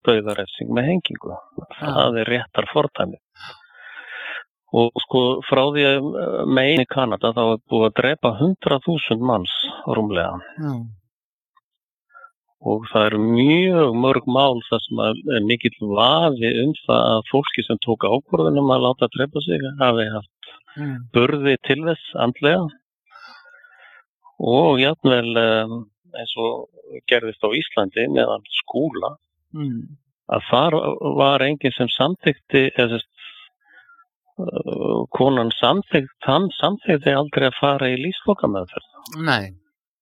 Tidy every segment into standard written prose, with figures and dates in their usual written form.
dauðarefsing með hengingu. Já. Það réttar fordæmi. Og sko frá því að megin í Kanada þá búið að drepa 100.000 manns rúmlega. Já. Og það eru mjög mörg mál þar sem er mikill vafi það að fólki sem tók ákvörðun að láta drepa sig hafi haft burði til þess andlega og jafnvel eins og gerðist á Íslandi meðan Skúla að þar var enginn sem samþykkti konan samþykkti aldrei að fara í lífslokameðferð. Nei.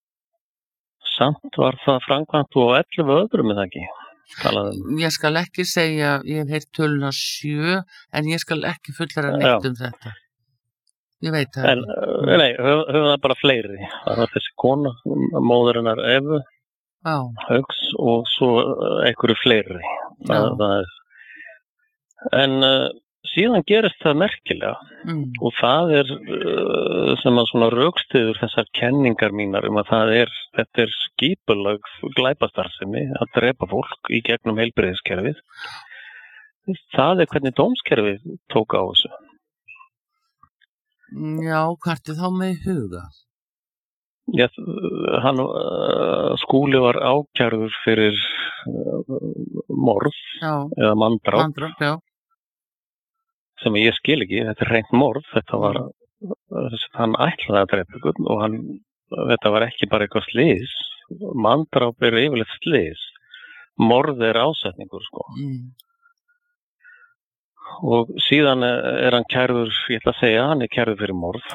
Samt var það framkvæmt og 11 öðrum með það ekki. Ég skal ekki segja, ég hef heyrt töluna 7, en ég skal ekki fullara neitt þetta. Ég veit það ekki. Nei, höfum það bara fleiri. Það var þessi kona, móðir hennar Evu, Hauks og svo einhverju fleiri. En síðan gerist það merkilega og það er sem að svona rökstyður þessar kenningar mínar að þetta er skipulag glæpastarfsemi að drepa fólk í gegnum heilbrigðiskerfið. Það er hvernig dómskerfið tók á þessu. Já, hvert er þá með huga? Já, Skúli var ákærður fyrir morð eða manndráp. Manndráp, já. Sem ég skil ekki, þetta er hreint morð, þetta var, hann ætlaði að drepa ykkur og þetta var ekki bara eitthvað slys, manndráp er yfirleitt slys, morð er ásetningur, sko. Og síðan er hann kærður, ég ætla að segja, hann er kærður fyrir morð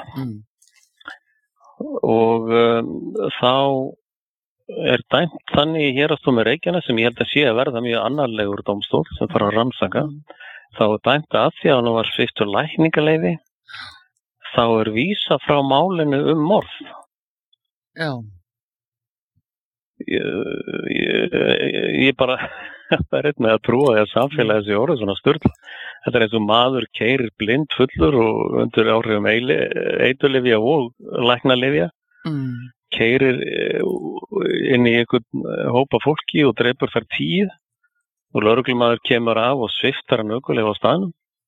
og þá er dæmt þannig í Héraðsdómi Reykjanes sem ég held að sé að verða mjög annarlegur dómstól sem fara að rannsaka. Þá er dæmt að því að hann var sviptur lækningaleyfi, þá er vísa frá málinu morð. Já. Ég bara er einn með að trúa því að samfélagið sé orðið svona sturla. Þetta er eins og maður keyrir blind fullur og undir áhrifum eiturlyfja og læknalyfja. Keyrir inn í einhvern hópa fólki og drepur þar 10. Og lögreglumaður kemur af og sviftar hann ökulega á staðnum.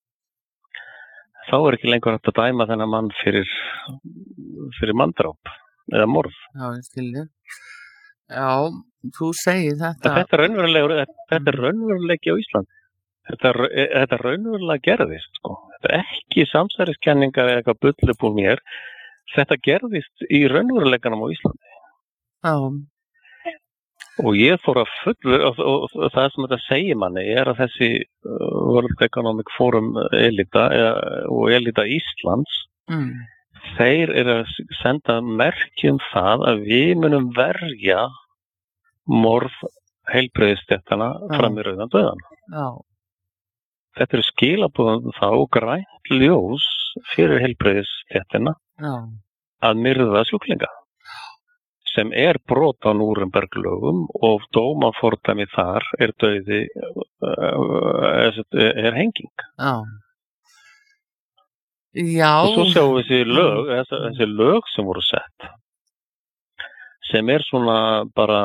Þá er ekki lengur hægt að dæma þennan mann fyrir manndráp eða morð. Já, ég skilji. Já, þú segir þetta. Þetta er raunveruleiki á Íslandi. Þetta raunverulega gerðist, sko. Þetta er ekki samsæriskenningar eða eitthvað bull upp úr mér. Þetta gerðist í raunveruleikanum á Íslandi. Já. Og ég fór að og það sem þetta segir manni er að þessi World Economic Forum elita og elita Íslands þeir eru að senda merki það að við munum verja morð heilbrigðisstéttana fram í rauðan dauðan. Já. Þetta eru skilaboðum þá grænt ljós fyrir heilbrigðisstéttina að myrða sjúklinga. Sem er brot á Núremberg-lögum og dómafordæmi þar er dauði, er henging. Já. Já. Og svo sjáum við þessi lög sem voru sett, sem er svona bara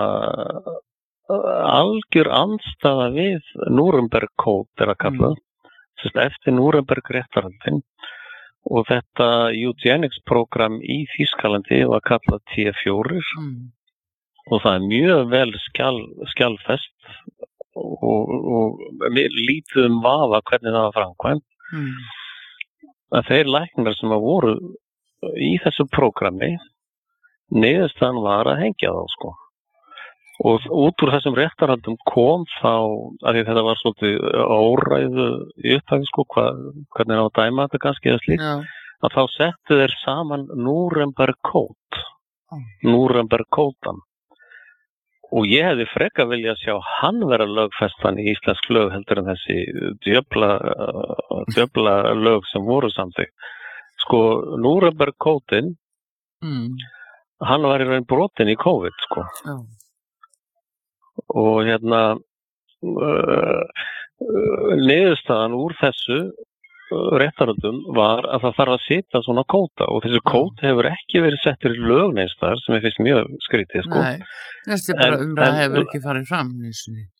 algjör andstaða við Núremberg-kód er að kalla, eftir Núremberg-réttarhöldin. Og þetta eugenics-program í Þýskalandi var kallað T4 og það er mjög vel skjalfest og lítið vafa hvernig það var framkvæmt. Að þeir læknar sem voru í þessu prógrami, niðurstaðan var að hengja þá, sko. Og út úr þessum réttarhaldum kom þá, af því þetta var svolítið óræðu í upphafi, sko, hvernig það var að dæma þetta kannski eða slíkt, að þá settu þeir saman Núremberg-kód, Núremberg-kódan. Og ég hefði frekar viljað sjá hann vera lögfestan í íslensk lög heldur en þessi djöfla lög sem voru samþykkt. Sko, Núremberg-kódin, hann var í raun brotinn í COVID, sko. Og niðurstaðan úr þessu réttarhöldum var að það þarf að setja svona kóta og þessi kót hefur ekki verið settur í lög neins þar sem ég finnst mjög skrítið, sko. Nei, þessi bara umræða hefur ekki farið fram.